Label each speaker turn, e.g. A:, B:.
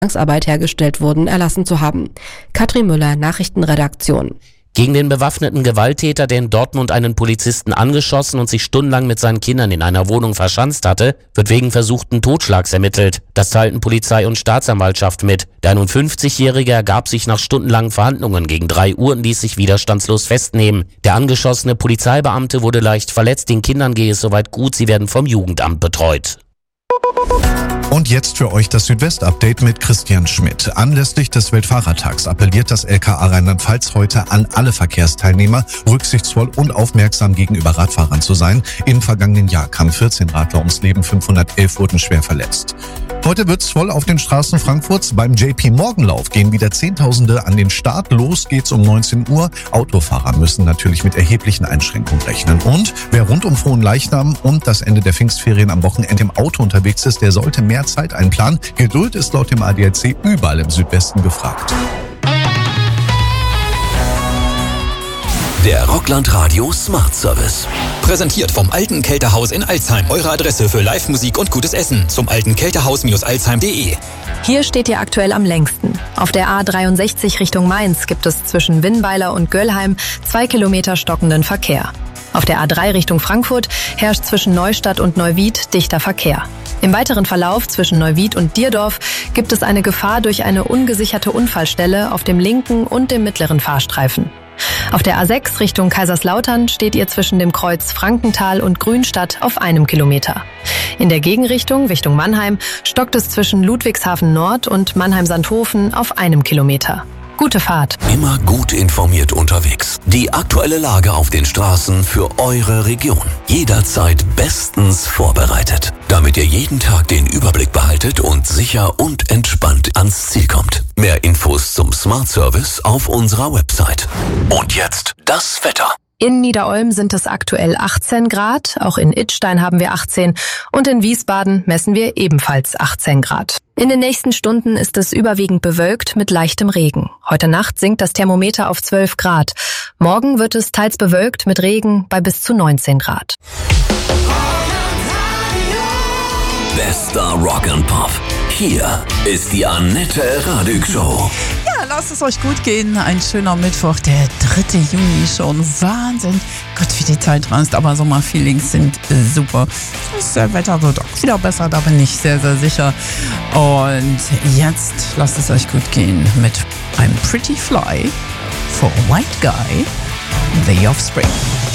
A: Zwangsarbeit hergestellt wurden, erlassen zu haben. Katrin Müller, Nachrichtenredaktion.
B: Gegen den bewaffneten Gewalttäter, der in Dortmund einen Polizisten angeschossen und sich stundenlang mit seinen Kindern in einer Wohnung verschanzt hatte, wird wegen versuchten Totschlags ermittelt. Das teilten Polizei und Staatsanwaltschaft mit. Der 51-Jährige ergab sich nach stundenlangen Verhandlungen. Gegen 3 Uhr und ließ sich widerstandslos festnehmen. Der angeschossene Polizeibeamte wurde leicht verletzt. Den Kindern gehe es soweit gut, sie werden vom Jugendamt betreut.
C: Und jetzt für euch das Südwest-Update mit Christian Schmidt. Anlässlich des Weltfahrertags appelliert das LKA Rheinland-Pfalz heute an alle Verkehrsteilnehmer, rücksichtsvoll und aufmerksam gegenüber Radfahrern zu sein. Im vergangenen Jahr kamen 14 Radler ums Leben, 511 wurden schwer verletzt. Heute wird's voll auf den Straßen Frankfurts. Beim JP-Morgan-Lauf gehen wieder Zehntausende an den Start. Los geht's um 19 Uhr. Autofahrer müssen natürlich mit erheblichen Einschränkungen rechnen. Und wer rund um Fronleichnam und das Ende der Pfingstferien am Wochenende im Auto unterwegs ist, der sollte mehr Zeit einplanen. Geduld ist laut dem ADAC überall im Südwesten gefragt.
D: Der Rockland Radio Smart Service. Präsentiert vom Alten Kältehaus in Alzheim. Eure Adresse für Live-Musik und gutes Essen. Zum altenkältehaus-alzheim.de.
E: Hier steht ihr aktuell am längsten. Auf der A63 Richtung Mainz gibt es zwischen Winnweiler und Göllheim 2 Kilometer stockenden Verkehr. Auf der A3 Richtung Frankfurt herrscht zwischen Neustadt und Neuwied dichter Verkehr. Im weiteren Verlauf zwischen Neuwied und Dierdorf gibt es eine Gefahr durch eine ungesicherte Unfallstelle auf dem linken und dem mittleren Fahrstreifen. Auf der A6 Richtung Kaiserslautern steht ihr zwischen dem Kreuz Frankenthal und Grünstadt auf 1 Kilometer. In der Gegenrichtung Richtung Mannheim stockt es zwischen Ludwigshafen Nord und Mannheim-Sandhofen auf 1 Kilometer. Gute Fahrt.
D: Immer gut informiert unterwegs. Die aktuelle Lage auf den Straßen für eure Region. Jederzeit bestens vorbereitet, damit ihr jeden Tag den Überblick behaltet und sicher und entspannt ans Ziel kommt. Mehr Infos zum Smart Service auf unserer Website. Und jetzt das Wetter.
E: In Niederolm sind es aktuell 18 Grad, auch in Idstein haben wir 18 und in Wiesbaden messen wir ebenfalls 18 Grad. In den nächsten Stunden ist es überwiegend bewölkt mit leichtem Regen. Heute Nacht sinkt das Thermometer auf 12 Grad. Morgen wird es teils bewölkt mit Regen bei bis zu 19 Grad.
D: Bester Rock and Pop. Hier ist die Annette Radig Show.
F: Ja, lasst es euch gut gehen. Ein schöner Mittwoch, der 3. Juni schon. Wahnsinn. Gott, wie die Zeit rast, aber Sommerfeelings sind super. Das Wetter wird auch wieder besser, da bin ich sehr, sehr sicher. Und jetzt lasst es euch gut gehen mit I'm Pretty Fly for a White Guy, The Offspring.